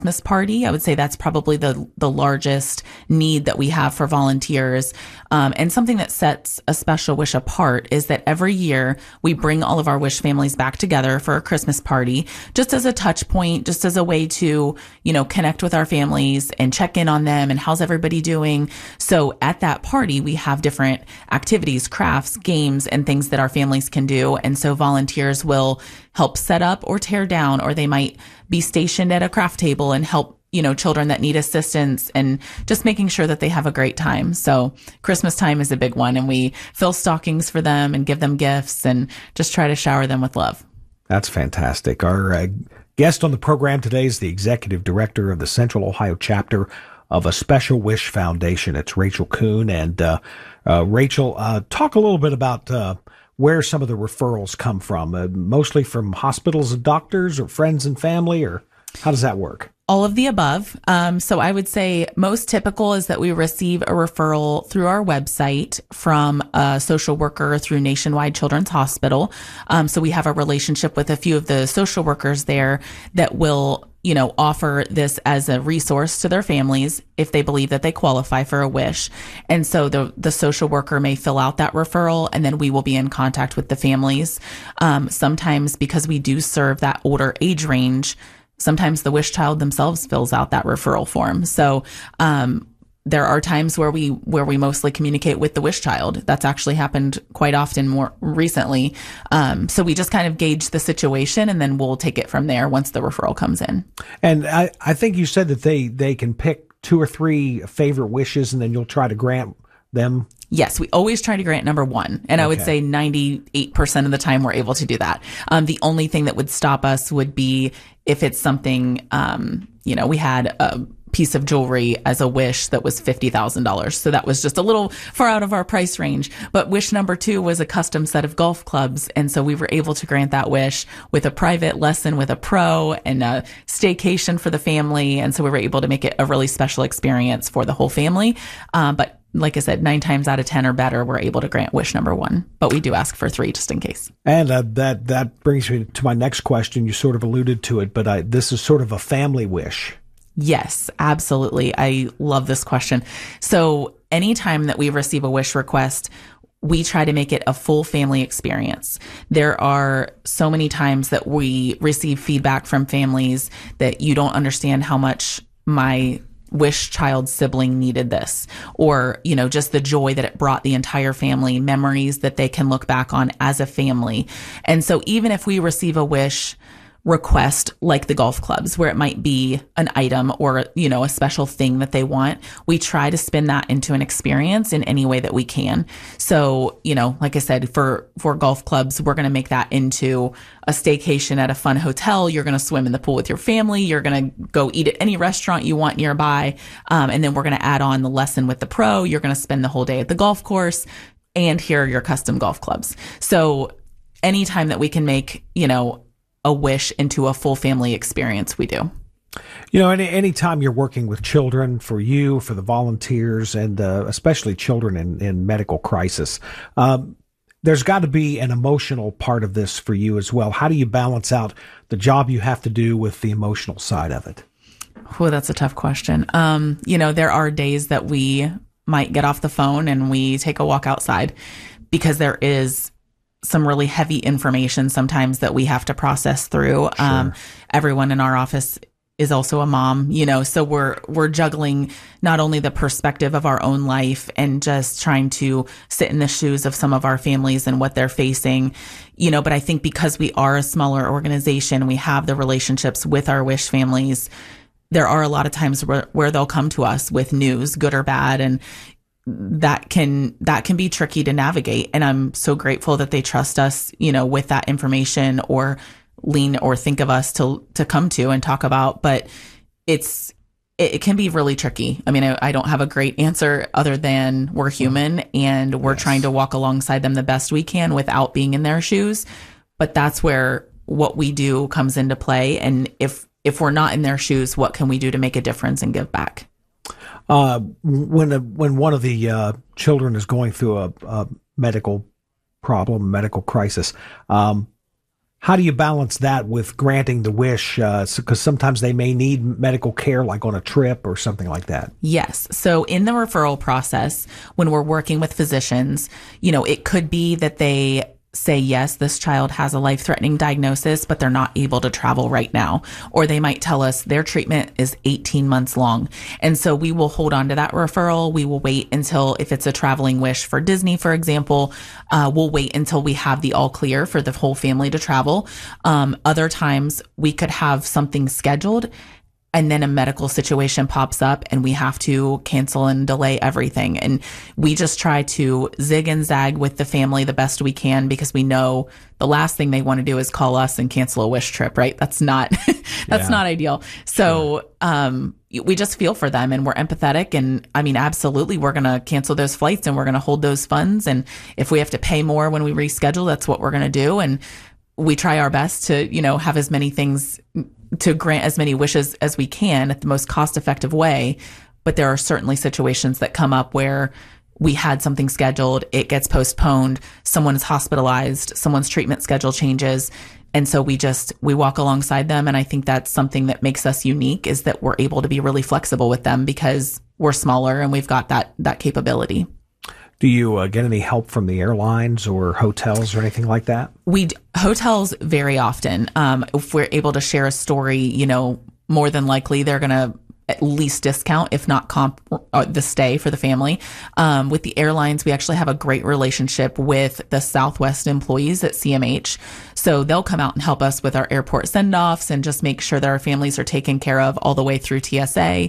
Christmas party. I would say that's probably the largest need that we have for volunteers. And something that sets a Special Wish apart is that every year we bring all of our Wish families back together for a Christmas party, just as a touch point, just as a way to, connect with our families and check in on them and how's everybody doing. So at that party, we have different activities, crafts, games, and things that our families can do. And so volunteers will help set up or tear down, or they might be stationed at a craft table and help, children that need assistance, and just making sure that they have a great time. So Christmas time is a big one, and we fill stockings for them and give them gifts and just try to shower them with love. That's fantastic. Our guest on the program today is the executive director of the Central Ohio chapter of a Special Wish Foundation. It's Rachel Kuhn. And Rachel, talk a little bit about where some of the referrals come from, mostly from hospitals and doctors or friends and family, or how does that work? All of the above. So I would say most typical is that we receive a referral through our website from a social worker through Nationwide Children's Hospital. So we have a relationship with a few of the social workers there that will offer this as a resource to their families if they believe that they qualify for a wish. And so the social worker may fill out that referral, and then we will be in contact with the families. Sometimes, because we do serve that older age range, sometimes the wish child themselves fills out that referral form. So, there are times where we mostly communicate with the wish child. That's actually happened quite often more recently. So we just kind of gauge the situation, and then we'll take it from there once the referral comes in. And I think you said that they can pick 2 or 3 favorite wishes, and then you'll try to grant them. Yes, we always try to grant number 1. And I would say 98% of the time we're able to do that. The only thing that would stop us would be if it's something, we had a piece of jewelry as a wish that was $50,000. So that was just a little far out of our price range. But wish number 2 was a custom set of golf clubs. And so we were able to grant that wish with a private lesson with a pro and a staycation for the family. And so we were able to make it a really special experience for the whole family. But like I said, 9 times out of 10 or better, we're able to grant wish number 1, but we do ask for 3 just in case. And that brings me to my next question. You sort of alluded to it, but this is sort of a family wish. Yes, absolutely. I love this question. So anytime that we receive a wish request, we try to make it a full family experience. There are so many times that we receive feedback from families that you don't understand how much my wish child sibling needed this, or, just the joy that it brought the entire family, memories that they can look back on as a family. And so even if we receive a wish request like the golf clubs, where it might be an item or, a special thing that they want, we try to spin that into an experience in any way that we can. So, like I said, for golf clubs, we're going to make that into a staycation at a fun hotel. You're going to swim in the pool with your family. You're going to go eat at any restaurant you want nearby. And then we're going to add on the lesson with the pro. You're going to spend the whole day at the golf course, and here are your custom golf clubs. So anytime that we can make, a wish into a full family experience, we do. Any time you're working with children, for you, for the volunteers, and especially children in medical crisis, there's got to be an emotional part of this for you as well. How do you balance out the job you have to do with the emotional side of it? Oh, that's a tough question. There are days that we might get off the phone and we take a walk outside, because there is some really heavy information sometimes that we have to process through. Sure. Everyone in our office is also a mom, so we're juggling not only the perspective of our own life and just trying to sit in the shoes of some of our families and what they're facing, but I think because we are a smaller organization, we have the relationships with our wish families. There are a lot of times where they'll come to us with news, good or bad, and that can be tricky to navigate. And I'm so grateful that they trust us, with that information, or lean or think of us to come to and talk about. But it can be really tricky. I mean, I don't have a great answer other than we're human, and we're trying to walk alongside them the best we can without being in their shoes. But that's where what we do comes into play. And if we're not in their shoes, what can we do to make a difference and give back? When one of the children is going through a medical problem, medical crisis, How do you balance that with granting the wish? Because sometimes they may need medical care, like on a trip or something like that. Yes. So in the referral process, when we're working with physicians, it could be that they say, yes, this child has a life-threatening diagnosis, but they're not able to travel right now. Or they might tell us their treatment is 18 months long. And so we will hold on to that referral. We will wait until, if it's a traveling wish for Disney, for example, we'll wait until we have the all clear for the whole family to travel. Other times we could have something scheduled and then a medical situation pops up and we have to cancel and delay everything. And we just try to zig and zag with the family the best we can, because we know the last thing they want to do is call us and cancel a wish trip, right? That's not, not ideal. So, we just feel for them and we're empathetic. And I mean, absolutely, we're going to cancel those flights and we're going to hold those funds. And if we have to pay more when we reschedule, that's what we're going to do. And we try our best to, have as many things, to grant as many wishes as we can at the most cost-effective way. But there are certainly situations that come up where we had something scheduled, it gets postponed, someone is hospitalized, someone's treatment schedule changes. And so we walk alongside them. And I think that's something that makes us unique, is that we're able to be really flexible with them because we're smaller and we've got that capability. Do you get any help from the airlines or hotels or anything like that? Hotels very often. If we're able to share a story, more than likely they're going to at least discount, if not comp, the stay for the family. With the airlines, we actually have a great relationship with the Southwest employees at CMH. So they'll come out and help us with our airport send-offs and just make sure that our families are taken care of all the way through TSA.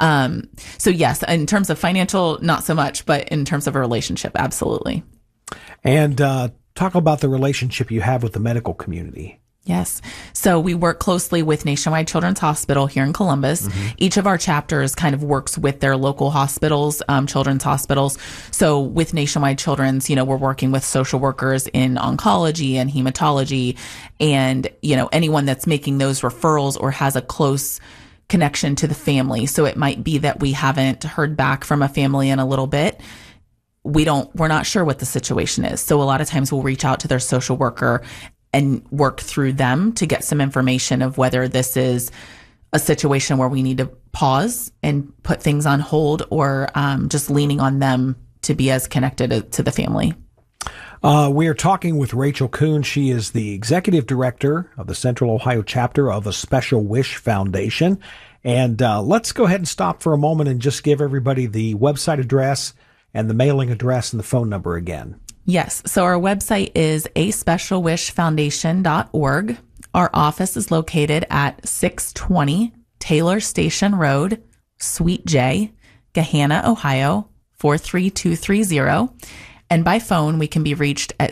So yes, in terms of financial, not so much, but in terms of a relationship, absolutely. And talk about the relationship you have with the medical community. Yes. So we work closely with Nationwide Children's Hospital here in Columbus. Mm-hmm. Each of our chapters kind of works with their local hospitals, children's hospitals. So with Nationwide Children's, we're working with social workers in oncology and hematology and, anyone that's making those referrals or has a close connection to the family. So it might be that we haven't heard back from a family in a little bit. We're not sure what the situation is. So a lot of times we'll reach out to their social worker and work through them to get some information of whether this is a situation where we need to pause and put things on hold, or just leaning on them to be as connected to the family. We are talking with Rachel Kuhn. She is the executive director of the Central Ohio chapter of A Special Wish Foundation. And let's go ahead and stop for a moment and just give everybody the website address and the mailing address and the phone number again. Yes. So our website is aspecialwishfoundation.org. Our office is located at 620 Taylor Station Road, Suite J, Gahanna, Ohio, 43230. And by phone, we can be reached at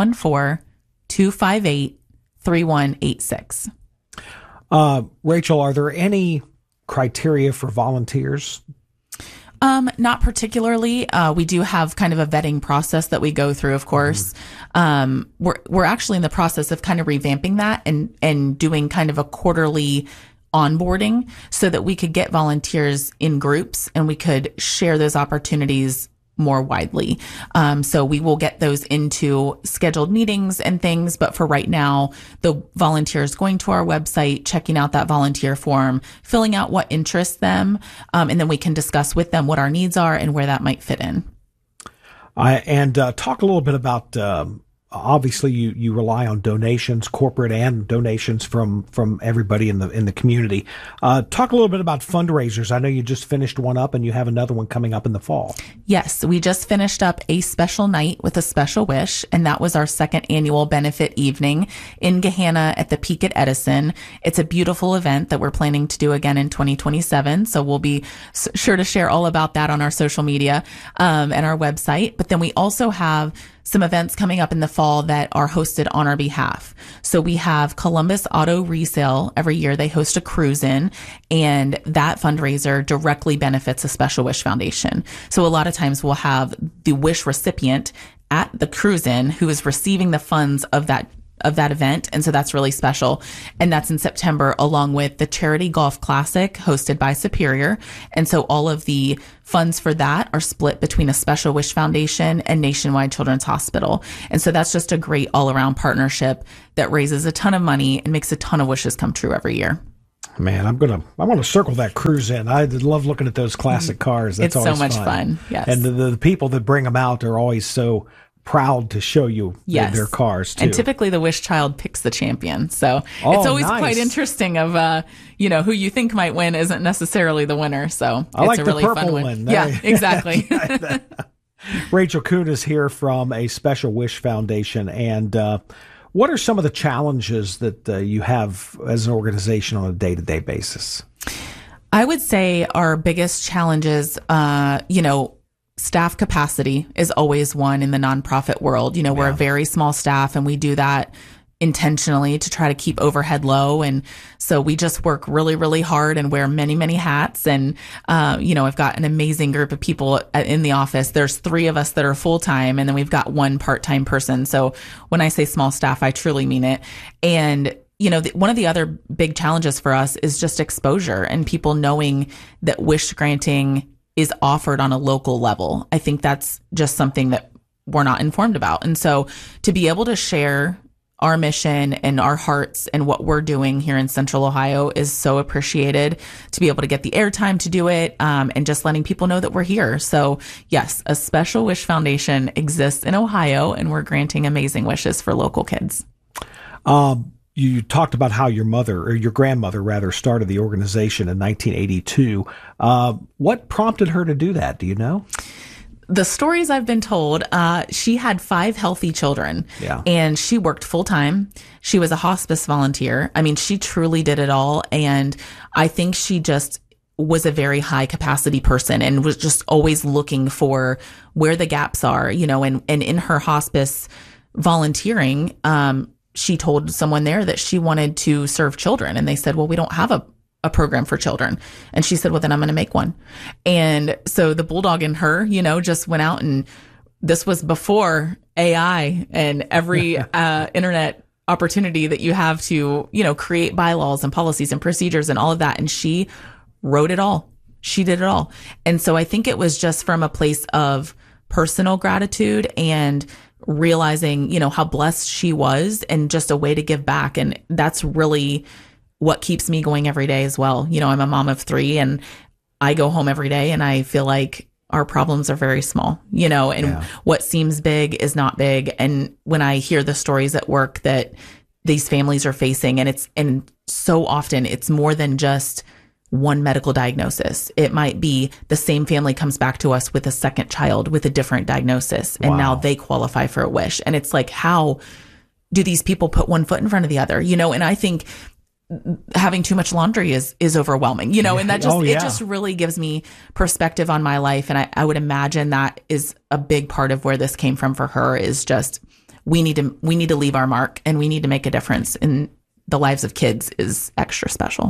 614-258-3186. Rachel, are there any criteria for volunteers? Not particularly. We do have kind of a vetting process that we go through, of course. We're actually in the process of kind of revamping that and doing kind of a quarterly onboarding so that we could get volunteers in groups and we could share those opportunities more widely. So we will get those into scheduled meetings and things. But for right now, the volunteers going to our website, checking out that volunteer form, filling out what interests them, and then we can discuss with them what our needs are and where that might fit in. And talk a little bit about, obviously you rely on donations, corporate and donations from everybody in the community. Talk a little bit about fundraisers. I know you just finished one up and you have another one coming up in the fall. Yes, we just finished up A Special Night with a Special Wish, and that was our second annual benefit evening in Gahanna at the Peak at Edison. It's a beautiful event that we're planning to do again in 2027. So we'll be sure to share all about that on our social media and our website. But then we also have some events coming up in the fall that are hosted on our behalf. So we have Columbus Auto Resale. Every year they host a cruise in, and that fundraiser directly benefits a Special Wish Foundation. So a lot of times we'll have the wish recipient at the cruise in who is receiving the funds of that that event. And so that's really special. And that's in September, along with the Charity Golf Classic hosted by Superior. And so all of the funds for that are split between a Special Wish Foundation and Nationwide Children's Hospital. And so that's just a great all around partnership that raises a ton of money and makes a ton of wishes come true every year. Man, I want to circle that cruise in. I love looking at those classic cars. That's it's so always much fun. Yes. And the people that bring them out are always so proud to show you their cars too. And typically the wish child picks the champion. So it's always quite interesting of, who you think might win isn't necessarily the winner. So I it's like a really the purple fun one. Yeah, exactly. Rachel Kuhn is here from a Special Wish Foundation. And what are some of the challenges that you have as an organization on a day-to-day basis? I would say our biggest challenges, staff capacity is always one in the nonprofit world. We're a very small staff, and we do that intentionally to try to keep overhead low. And so we just work really, really hard and wear many, many hats. And, I've got an amazing group of people in the office. There's 3 of us that are full-time, and then we've got 1 part-time person. So when I say small staff, I truly mean it. And one of the other big challenges for us is just exposure and people knowing that wish granting is offered on a local level. I think that's just something that we're not informed about. And so to be able to share our mission and our hearts and what we're doing here in Central Ohio is so appreciated, to be able to get the airtime to do it, and just letting people know that we're here. So yes, a Special Wish Foundation exists in Ohio, and we're granting amazing wishes for local kids. You talked about how your grandmother rather, started the organization in 1982. What prompted her to do that? Do you know? The stories I've been told, she had 5 healthy children, and she worked full time. She was a hospice volunteer. I mean, she truly did it all. And I think she just was a very high capacity person and was just always looking for where the gaps are, and in her hospice volunteering, she told someone there that she wanted to serve children. And they said, well, we don't have a program for children. And she said, well, then I'm going to make one. And so the bulldog in her, just went out, and this was before AI and every internet opportunity that you have to, create bylaws and policies and procedures and all of that. And she wrote it all. She did it all. And so I think it was just from a place of personal gratitude and realizing, how blessed she was, and just a way to give back. And that's really what keeps me going every day as well. I'm a mom of 3, and I go home every day and I feel like our problems are very small, and what seems big is not big. And when I hear the stories at work that these families are facing, and so often it's more than just one medical diagnosis. It might be the same family comes back to us with a second child with a different diagnosis, and now they qualify for a wish. And it's like, how do these people put one foot in front of the other? And I think having too much laundry is overwhelming, and that just, it just really gives me perspective on my life. And I would imagine that is a big part of where this came from for her, is just, we need to leave our mark, and we need to make a difference in the lives of kids is extra special.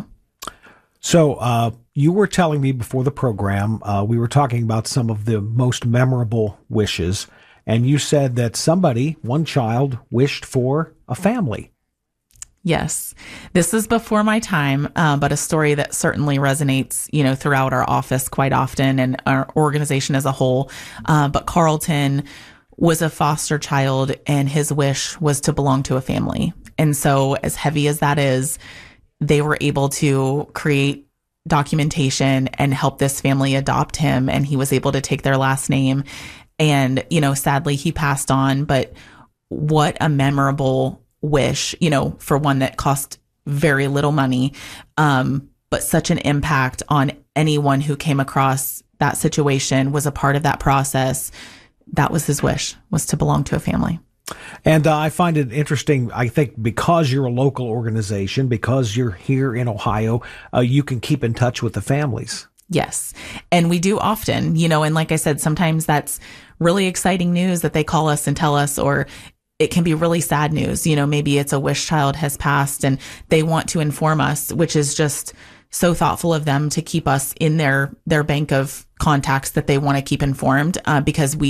So you were telling me before the program, we were talking about some of the most memorable wishes, and you said that one child, wished for a family. Yes. This is before my time, but a story that certainly resonates, throughout our office quite often and our organization as a whole. But Carlton was a foster child, and his wish was to belong to a family. And so, as heavy as that is, they were able to create documentation and help this family adopt him. And he was able to take their last name. And, sadly, he passed on. But what a memorable wish, for one that cost very little money, but such an impact on anyone who came across that situation, was a part of that process. That was his wish, was to belong to a family. And I find it interesting, I think, because you're a local organization, because you're here in Ohio, you can keep in touch with the families. Yes. And we do often, and like I said, sometimes that's really exciting news that they call us and tell us, or it can be really sad news. Maybe it's a wish child has passed and they want to inform us, which is just so thoughtful of them to keep us in their bank of contacts that they want to keep informed, because we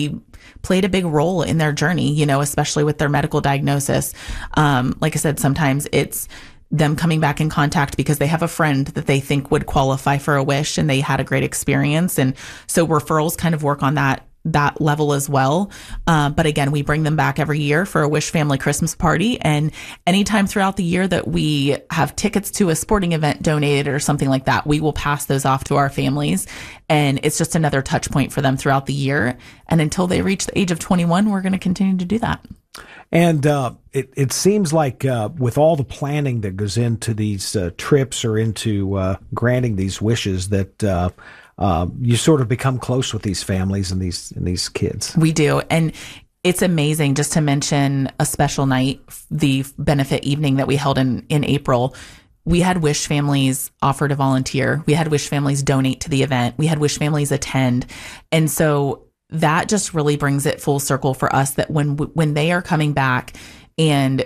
played a big role in their journey, you know, especially with their medical diagnosis. Like I said, sometimes it's them coming back in contact because they have a friend that they think would qualify for a wish and they had a great experience. And so referrals kind of work on that level as well. But again, we bring them back every year for a Wish Family Christmas party. And anytime throughout the year that we have tickets to a sporting event donated or something like that, we will pass those off to our families. And it's just another touch point for them throughout the year. And until they reach the age of 21, we're going to continue to do that. And it seems like with all the planning that goes into these trips or into granting these wishes that you sort of become close with these families and these kids. We do. And it's amazing, just to mention a special night, the benefit evening that we held in April. We had Wish families offer to volunteer. We had Wish families donate to the event. We had Wish families attend. And so that just really brings it full circle for us that when they are coming back and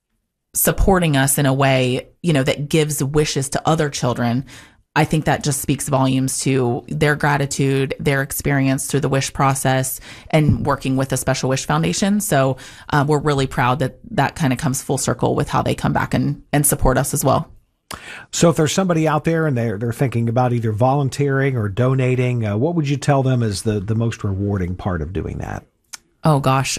supporting us in a way, you know, that gives wishes to other children, I think that just speaks volumes to their gratitude, their experience through the Wish process and working with the Special Wish Foundation. So we're really proud that kind of comes full circle with how they come back and support us as well. So if there's somebody out there and they're thinking about either volunteering or donating, what would you tell them is the most rewarding part of doing that? Oh, gosh.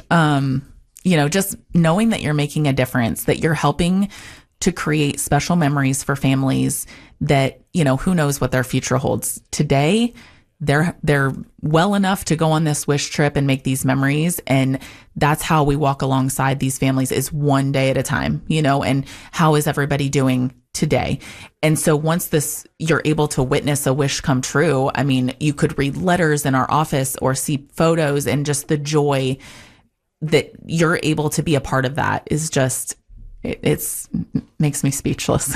You know, just knowing that you're making a difference, that you're helping to create special memories for families that, you know, who knows what their future holds. Today, they're well enough to go on this wish trip and make these memories. And that's how we walk alongside these families, is one day at a time, you know, and how is everybody doing today? And so once you're able to witness a wish come true, I mean, you could read letters in our office or see photos, and just the joy that you're able to be a part of that is just, it makes me speechless.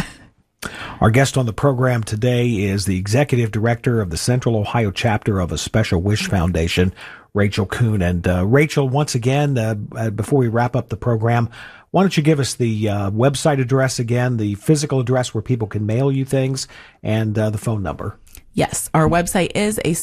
Our guest on the program today is the Executive Director of the Central Ohio Chapter of a Special Wish Foundation, Rachel Kuhn. And Rachel, once again, before we wrap up the program, why don't you give us the website address again, the physical address where people can mail you things, and the phone number? Yes, our website is a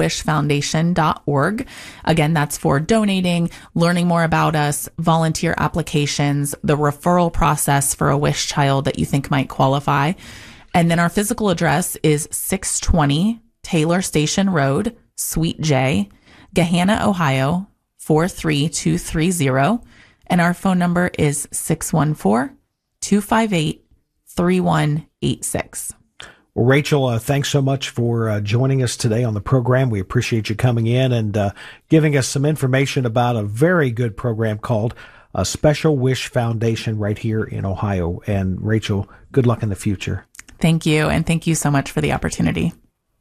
specialwishfoundation.org. Again, that's for donating, learning more about us, volunteer applications, the referral process for a wish child that you think might qualify. And then our physical address is 620 Taylor Station Road, Suite J, Gahanna, Ohio, 43230. And our phone number is 614-258-3186. Well, Rachel, thanks so much for joining us today on the program. We appreciate you coming in and giving us some information about a very good program called Special Wish Foundation right here in Ohio. And Rachel, good luck in the future. Thank you. And thank you so much for the opportunity.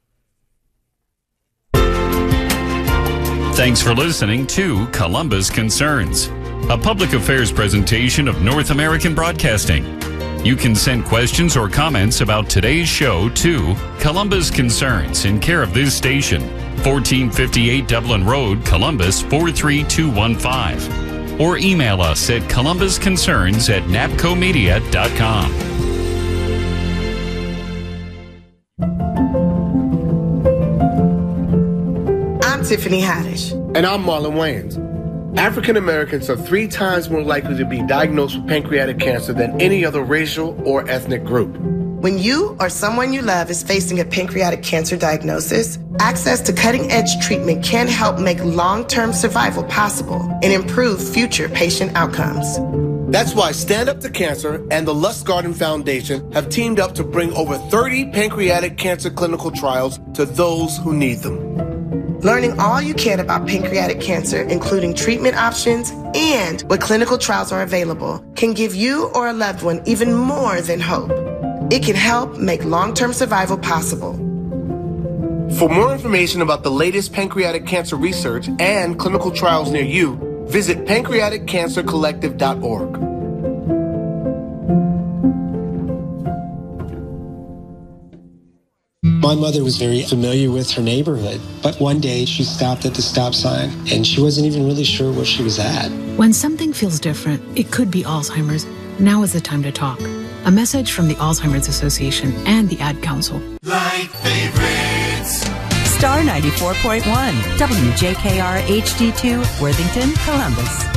Thanks for listening to Columbus Concerns, a public affairs presentation of North American Broadcasting. You can send questions or comments about today's show to Columbus Concerns in care of this station, 1458 Dublin Road, Columbus 43215. Or email us at columbusconcerns@napcomedia.com. I'm Tiffany Haddish. And I'm Marlon Wayans. African Americans are 3 times more likely to be diagnosed with pancreatic cancer than any other racial or ethnic group. When you or someone you love is facing a pancreatic cancer diagnosis, access to cutting-edge treatment can help make long-term survival possible and improve future patient outcomes. That's why Stand Up to Cancer and the Lustgarten Foundation have teamed up to bring over 30 pancreatic cancer clinical trials to those who need them. Learning all you can about pancreatic cancer, including treatment options and what clinical trials are available, can give you or a loved one even more than hope. It can help make long-term survival possible. For more information about the latest pancreatic cancer research and clinical trials near you, visit pancreaticcancercollective.org. My mother was very familiar with her neighborhood, but one day she stopped at the stop sign and she wasn't even really sure where she was at. When something feels different, it could be Alzheimer's. Now is the time to talk. A message from the Alzheimer's Association and the Ad Council. Like favorites. Star 94.1, WJKR HD2, Worthington, Columbus.